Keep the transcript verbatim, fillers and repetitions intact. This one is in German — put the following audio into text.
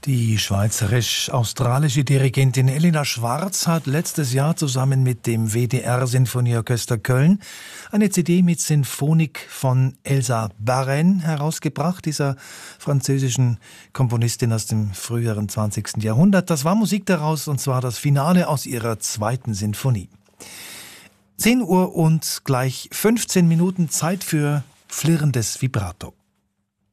Die schweizerisch-australische Dirigentin Elina Schwarz hat letztes Jahr zusammen mit dem W D R-Sinfonieorchester Köln eine C D mit Sinfonik von Elsa Baren herausgebracht, dieser französischen Komponistin aus dem früheren zwanzigsten Jahrhundert. Das war Musik daraus, und zwar das Finale aus ihrer zweiten Sinfonie. zehn Uhr und gleich fünfzehn Minuten, Zeit für flirrendes Vibrato.